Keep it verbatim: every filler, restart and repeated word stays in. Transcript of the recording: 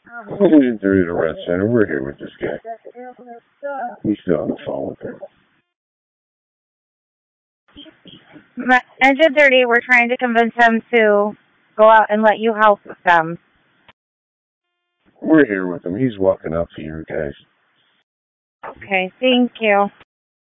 Engine three to the Red Center. We're here with this guy. He's still on the phone with her. Engine thirty, we're trying to convince him to go out and let you help them. We're here with him. He's walking up to you guys. Okay, thank you.